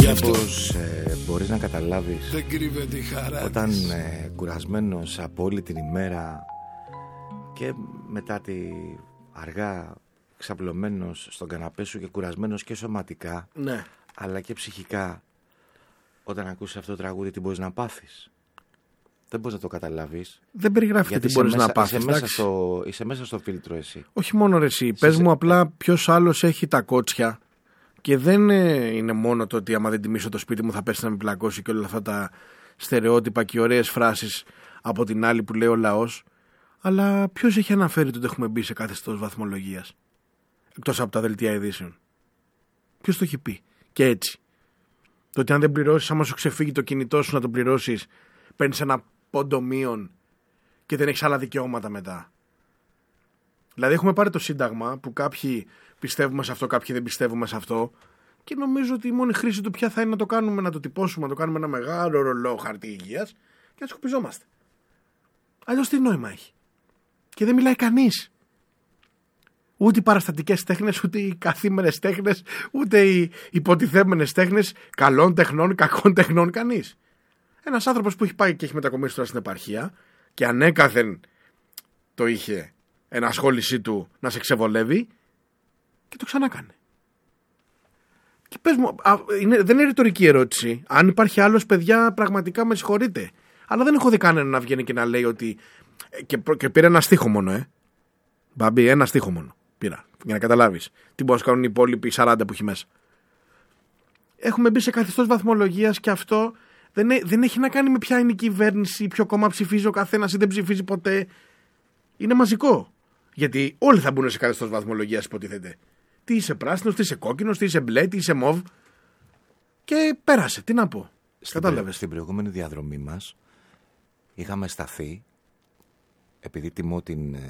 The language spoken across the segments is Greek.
Μήπως μπορείς να καταλάβεις όταν κουρασμένος από όλη την ημέρα και μετά τη αργά ξαπλωμένος στον καναπέ σου και κουρασμένος και σωματικά, ναι, αλλά και ψυχικά, όταν ακούσεις αυτό το τραγούδι, τι μπορείς να πάθεις? Δεν μπορείς να το καταλάβεις. Δεν περιγράφει τι μπορείς να πάθεις. Είσαι μέσα στο φίλτρο εσύ. Όχι μόνο ρε εσύ. Πες μου απλά ποιος άλλος έχει τα κότσια και δεν είναι μόνο το ότι άμα δεν τιμήσω το σπίτι μου θα πέσει να με πλακώσει και όλα αυτά τα στερεότυπα και ωραίες φράσεις από την άλλη που λέει ο λαός. Αλλά ποιος έχει αναφέρει ότι έχουμε μπει σε καθεστώς βαθμολογίας εκτός από τα δελτία ειδήσεων? Ποιος το έχει πει? Και έτσι. Το ότι αν δεν πληρώσεις, άμα σου ξεφύγει το κινητό σου να το πληρώσεις, παίρνεις ένα πόντο μείον και δεν έχεις άλλα δικαιώματα μετά. Δηλαδή έχουμε πάρει το Σύνταγμα που κάποιοι πιστεύουμε σε αυτό, κάποιοι δεν πιστεύουμε σε αυτό και νομίζω ότι η μόνη χρήση του πια θα είναι να το κάνουμε, να το τυπώσουμε, να το κάνουμε ένα μεγάλο ρολό χαρτί υγείας και να σκουπιζόμαστε. Αλλιώς τι νόημα έχει? Και δεν μιλάει κανείς. Ούτε οι παραστατικές τέχνες, ούτε οι καθήμενες τέχνες, ούτε οι υποτιθέμενες τέχνες καλών τεχνών, κακών τεχνών, κανείς. Ένας άνθρωπος που έχει πάει και έχει μετακομίσει τώρα στην επαρχία και ανέκαθεν το είχε ενασχόλησή του να σε ξεβολεύει και το ξανάκανε. Και πες μου, δεν είναι ρητορική ερώτηση. Αν υπάρχει άλλος, παιδιά, πραγματικά με συγχωρείτε. Αλλά δεν έχω δει κανένα να βγαίνει και να λέει ότι. Και πήρα ένα στίχο μόνο, Μπαμπή, ένα στίχο μόνο. Πήρα. Για να καταλάβεις τι μπορούν να κάνουν οι υπόλοιποι 40 που έχει μέσα. Έχουμε μπει σε καθεστώς βαθμολογίας και αυτό δεν έχει να κάνει με ποια είναι η κυβέρνηση, ποιο κόμμα ψηφίζει ο καθένας ή δεν ψηφίζει ποτέ. Είναι μαζικό. Γιατί όλοι θα μπουν σε καθεστώς βαθμολογίας, υποτίθεται. Τι είσαι πράσινος, τι είσαι κόκκινος, τι είσαι μπλε, τι είσαι μοβ. Και πέρασε. Τι να πω. Κατάλαβες. Στην προηγούμενη διαδρομή μας είχαμε σταθεί, επειδή τιμώ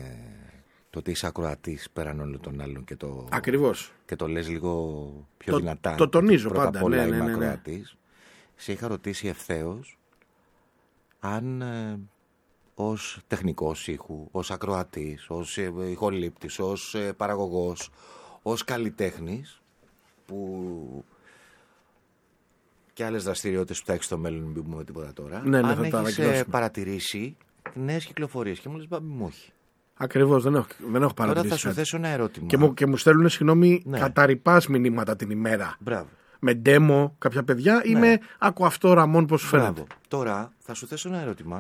το ότι είσαι ακροατής πέραν όλων των άλλων και το. Ακριβώς. Και το λες λίγο πιο δυνατά. Το τονίζω πρώτα πάντα. Απ' όλα ναι. είμαι ακροατής. Σε είχα ρωτήσει ευθέως αν ως τεχνικός ήχου, ως ακροατής, ως ηχολήπτης, ως παραγωγός, ως καλλιτέχνης, που και άλλες δραστηριότητες που θα έχεις στο μέλλον, μην πούμε τίποτα τώρα, ναι, αν έχεις παρατηρήσει νέες κυκλοφορίες. Και μου λες, Μπάμπη, μου όχι. Ακριβώς, δεν έχω παρατηρήσει. Τώρα θα σου θέσω ένα ερώτημα. Και μου στέλνουν, συγγνώμη, καταρρυπάς μηνύματα την ημέρα. Μπράβο. Με demo κάποια παιδιά ή με άκου αυτό Ραμόν πώς φαίνεται. Τώρα θα σου θέσω ένα ερώτημα